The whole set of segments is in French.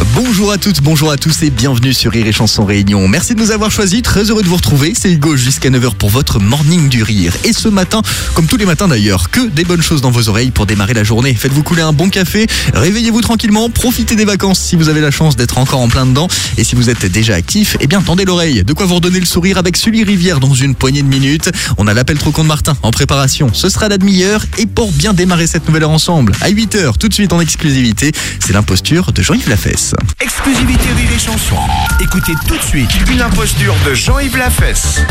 Bonjour à toutes, bonjour à tous et bienvenue sur Rire et Chanson Réunion. Merci de nous avoir choisis, très heureux de vous retrouver. C'est Hugo jusqu'à 9h pour votre Morning du Rire. Et ce matin, comme tous les matins d'ailleurs, que des bonnes choses dans vos oreilles pour démarrer la journée. Faites-vous couler un bon café, réveillez-vous tranquillement, profitez des vacances si vous avez la chance d'être encore en plein dedans. Et si vous êtes déjà actif, eh bien tendez l'oreille. De quoi vous redonner le sourire avec Sully Rivière dans une poignée de minutes. On a l'appel trop con de Martin en préparation. Ce sera la demi-heure et pour bien démarrer cette nouvelle heure ensemble, à 8h, tout de suite en exclusivité, c'est l'imposture de Jean-Yves Lafesse. Exclusivité Rire et Chanson. Écoutez tout de suite une imposture de Jean-Yves Lafesse.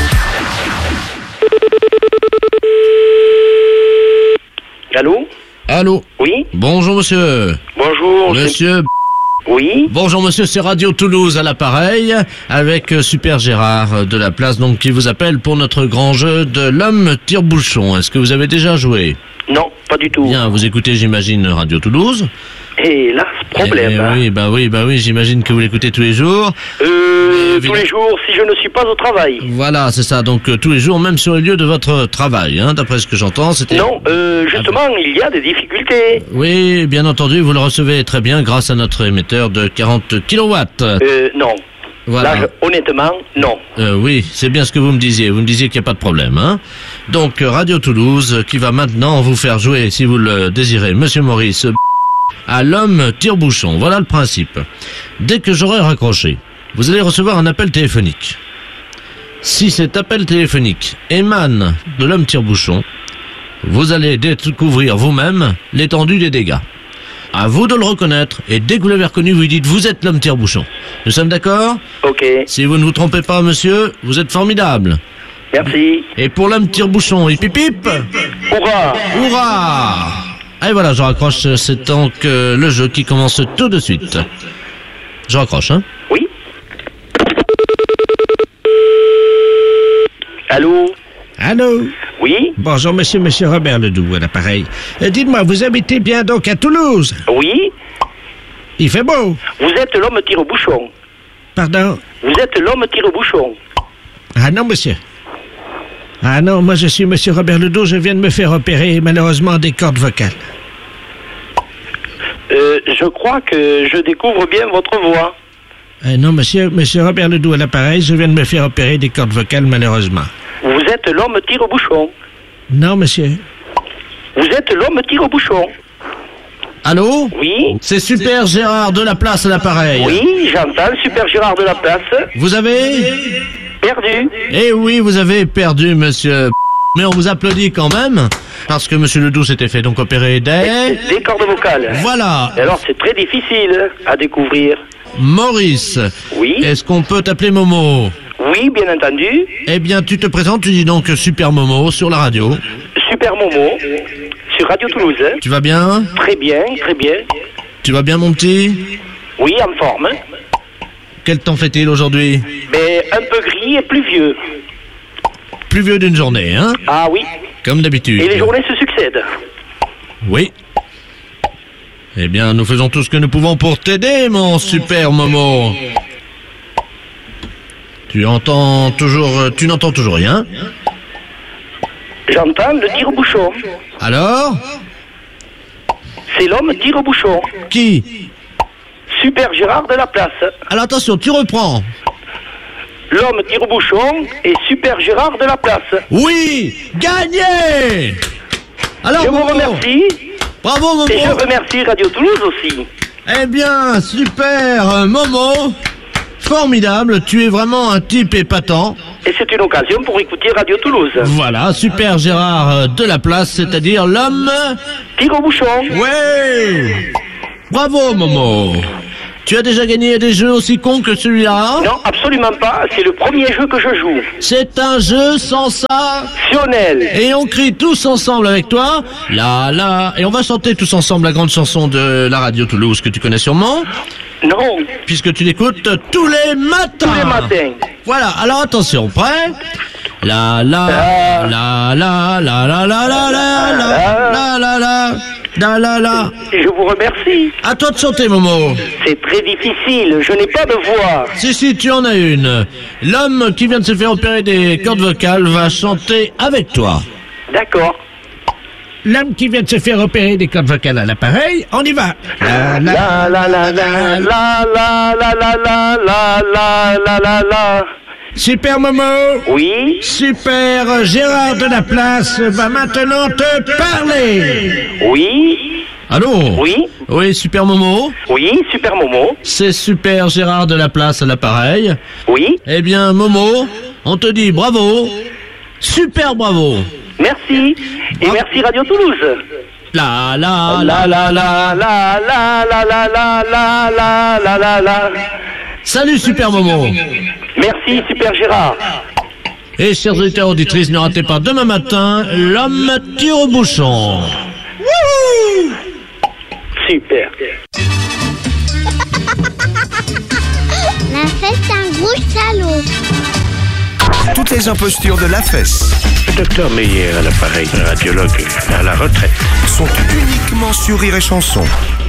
Allô? Allô? Oui? Bonjour monsieur. Bonjour. Monsieur. Oui? Bonjour monsieur, c'est Radio Toulouse à l'appareil avec Super Gérard de la place donc qui vous appelle pour notre grand jeu de l'homme tire-bouchon. Est-ce que vous avez déjà joué? Non, pas du tout. Bien, vous écoutez j'imagine Radio Toulouse. Et là, ce problème. Oui, bah oui, j'imagine que vous l'écoutez tous les jours. Tous les jours, si je ne suis pas au travail. Voilà, c'est ça, donc tous les jours, même sur les lieux de votre travail, hein, d'après ce que j'entends, c'était... Non, justement, il y a des difficultés. Oui, bien entendu, vous le recevez très bien grâce à notre émetteur de 40 kW. Non. Voilà. Là, honnêtement, non. Oui, c'est bien ce que vous me disiez. Vous me disiez qu'il n'y a pas de problème, hein. Donc, Radio Toulouse, qui va maintenant vous faire jouer, si vous le désirez, Monsieur Maurice, à l'homme tire-bouchon. Voilà le principe. Dès que j'aurai raccroché, vous allez recevoir un appel téléphonique. Si cet appel téléphonique émane de l'homme tire-bouchon, vous allez découvrir vous-même l'étendue des dégâts. À vous de le reconnaître, et dès que vous l'avez reconnu, vous lui dites « Vous êtes l'homme tire-bouchon ». Nous sommes d'accord ? Ok. Si vous ne vous trompez pas, monsieur, vous êtes formidable. Merci. Et pour l'homme tire-bouchon, hip hip hip ! Hurrah! Hurrah ! Et voilà, je raccroche, c'est donc le jeu qui commence tout de suite. Je raccroche, hein ? Oui? Allô? Allô? Oui? Bonjour, monsieur Robert Ledoux, à l'appareil. Dites-moi, vous habitez bien donc à Toulouse? Oui? Il fait beau? Vous êtes l'homme tire-bouchon. Pardon? Vous êtes l'homme tire-bouchon. Ah non, monsieur. Ah non, moi je suis monsieur Robert Ledoux, je viens de me faire opérer malheureusement des cordes vocales. Je crois que je découvre bien votre voix. Non, monsieur Robert Ledoux à l'appareil, je viens de me faire opérer des cordes vocales malheureusement. Vous êtes l'homme tire-bouchon. Non, monsieur. Vous êtes l'homme tire-bouchon. Allô ? Oui? C'est Super Gérard de la place à l'appareil. Oui, j'entends, Super Gérard de la place. Vous avez... Perdu. Eh oui, vous avez perdu, monsieur. Mais on vous applaudit quand même, parce que monsieur Ledoux s'était fait donc opérer des cordes vocales. Voilà. Et alors, c'est très difficile à découvrir. Maurice. Oui? Est-ce qu'on peut t'appeler Momo ? Oui, bien entendu. Eh bien, tu te présentes, tu dis donc Super Momo sur la radio. Super Momo, sur Radio Toulouse. Tu vas bien ? Très bien, très bien. Tu vas bien, mon petit ? Oui, en forme. Quel temps fait-il aujourd'hui ? Mais un peu gris et pluvieux. Pluvieux d'une journée, hein ? Ah oui. Comme d'habitude. Et les journées se succèdent. Oui. Eh bien, nous faisons tout ce que nous pouvons pour t'aider, mon super Momo. Tu n'entends toujours rien ? J'entends le tire-bouchon. Alors ? C'est l'homme tire-bouchon. Qui ? Super Gérard de la place. Alors attention, tu reprends. L'homme tire-bouchon et Super Gérard de la place. Oui, gagné. Alors, je vous remercie. Bravo, Momo. Et je remercie Radio Toulouse aussi. Eh bien, super, Momo. Formidable, tu es vraiment un type épatant. Et c'est une occasion pour écouter Radio Toulouse. Voilà, Super Gérard de la place, c'est-à-dire l'homme... Tire-bouchon. Ouais. Bravo, Momo. Tu as déjà gagné des jeux aussi cons que celui-là ? Non, absolument pas. C'est le premier jeu que je joue. C'est un jeu sensationnel. Et on crie tous ensemble avec toi. La. Et on va chanter tous ensemble la grande chanson de la radio Toulouse que tu connais sûrement. Non. Puisque tu l'écoutes tous les matins. Tous les matins. Voilà. Alors attention, prêt ? La. Je vous remercie. À toi de chanter, Momo. C'est très difficile, je n'ai pas de voix. Si, tu en as une. L'homme qui vient de se faire opérer des cordes vocales va chanter avec toi. D'accord. l'homme qui vient de se faire opérer des cordes vocales à l'appareil, on y va. La la la la la la la la la la la la la. Super Momo. Oui, Super Gérard de la Place va maintenant te parler. oui, Allô? oui, Oui, Super Momo? oui, Super Momo. C'est Super Gérard de la Place à l'appareil. Oui, Eh bien, Momo, on te dit bravo. Super bravo. merci. Et merci Radio Toulouse. La la La la la la la la la la la la la la la. Salut Super Momo. Merci Super Gérard. Et chers auditeurs auditrices, ne ratez pas demain matin l'homme tire au bouchon. Super. La fête un gros salaud. Toutes les impostures de la fesse Le docteur Meyer à l'appareil, radiologue à la retraite. sont uniquement sur Rire et Chanson.